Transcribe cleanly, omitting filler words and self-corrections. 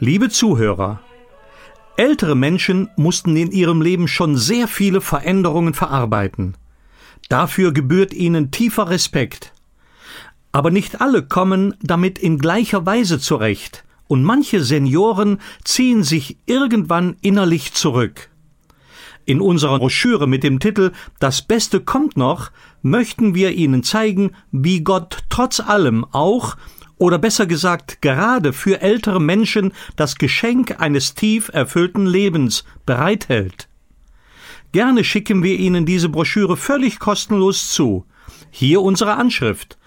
Liebe Zuhörer, ältere Menschen mussten in ihrem Leben schon sehr viele Veränderungen verarbeiten. Dafür gebührt ihnen tiefer Respekt. Aber nicht alle kommen damit in gleicher Weise zurecht und manche Senioren ziehen sich irgendwann innerlich zurück. In unserer Broschüre mit dem Titel »Das Beste kommt noch« möchten wir Ihnen zeigen, wie Gott trotz allem auch, oder besser gesagt gerade für ältere Menschen, das Geschenk eines tief erfüllten Lebens bereithält. Gerne schicken wir Ihnen diese Broschüre völlig kostenlos zu. Hier unsere Anschrift: